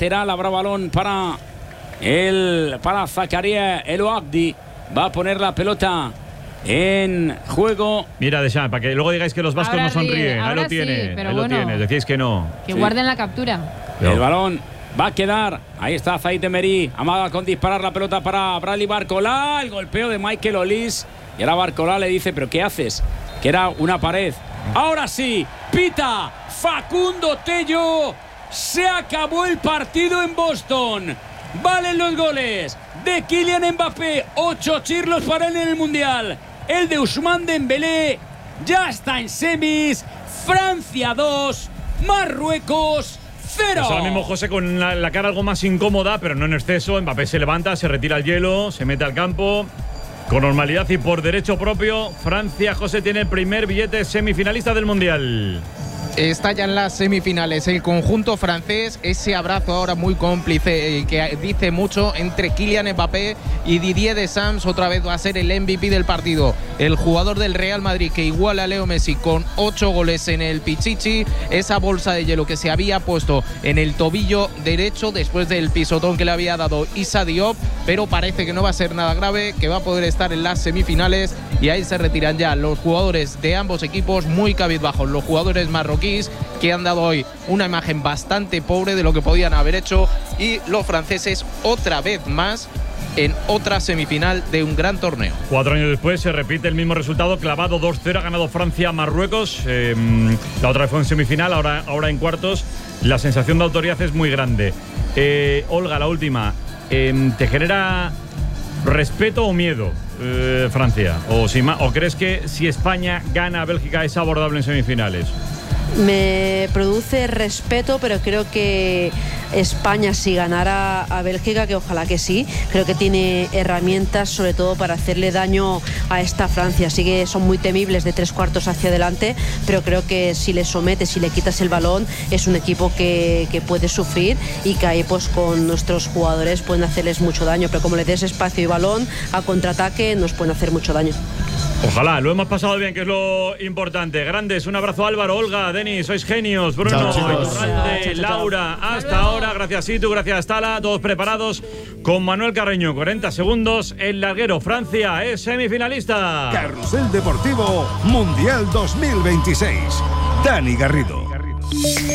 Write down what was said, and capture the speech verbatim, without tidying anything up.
lateral. Habrá balón para el para Zakaria El Oabdi. Va a poner la pelota en juego. Mira, Deschamps, para que luego digáis que los vascos ahora no sonríen. Sí, ahí lo sí, tiene, pero ahí bueno, lo tiene. Decís que no. Que Sí. guarden la captura. El balón va a quedar. Ahí está Zaid Emery. Amaga con disparar la pelota para Bradley Barcolá. El golpeo de Michael Olise. Y ahora Barcolá le dice, ¿pero qué haces? Que era una pared. Ahora sí, pita Facundo Tello. Se acabó el partido en Boston. Valen los goles de Kylian Mbappé. Ocho chirlos para él en el Mundial. El de Ousmane Dembélé ya está en semis. Francia dos, Marruecos cero. Pues ahora mismo José con la, la cara algo más incómoda, pero no en exceso. Mbappé se levanta, se retira el hielo, se mete al campo con normalidad y por derecho propio. Francia, José, tiene el primer billete semifinalista del Mundial. Está ya en las semifinales el conjunto francés. Ese abrazo ahora muy cómplice eh, que dice mucho entre Kylian Mbappé y Didier Deschamps. Otra vez va a ser el M V P del partido, el jugador del Real Madrid que iguala a Leo Messi con ocho goles en el Pichichi. Esa bolsa de hielo que se había puesto en el tobillo derecho después del pisotón que le había dado Issa Diop, pero parece que no va a ser nada grave, que va a poder estar en las semifinales y ahí se retiran ya los jugadores de ambos equipos muy cabizbajos. Los jugadores marroquíes que han dado hoy una imagen bastante pobre de lo que podían haber hecho, y los franceses otra vez más en otra semifinal de un gran torneo. Cuatro años después se repite el mismo resultado, clavado dos cero, ha ganado Francia a Marruecos. Eh, la otra vez fue en semifinal, ahora, ahora en cuartos. La sensación de autoridad es muy grande. Eh, Olga, la última. Eh, ¿Te genera respeto o miedo eh, Francia? ¿O, si, ¿O crees que si España gana a Bélgica es abordable en semifinales? Me produce respeto, pero creo que España, si ganara a Bélgica, que ojalá que sí, creo que tiene herramientas sobre todo para hacerle daño a esta Francia. Sí que son muy temibles de tres cuartos hacia adelante, pero creo que si le sometes, si le quitas el balón, es un equipo que, que puede sufrir y que ahí pues con nuestros jugadores pueden hacerles mucho daño, pero como le des espacio y balón a contraataque nos pueden hacer mucho daño. Ojalá, lo hemos pasado bien, que es lo importante. Grandes, un abrazo Álvaro, Olga, Denis, sois genios. Bruno, Iturralde, Laura, hasta ahora. Gracias Itu, gracias Tala, todos preparados con Manuel Carreño. cuarenta segundos, el larguero. Francia es semifinalista. Carrusel Deportivo Mundial dos mil veintiséis. Dani Garrido.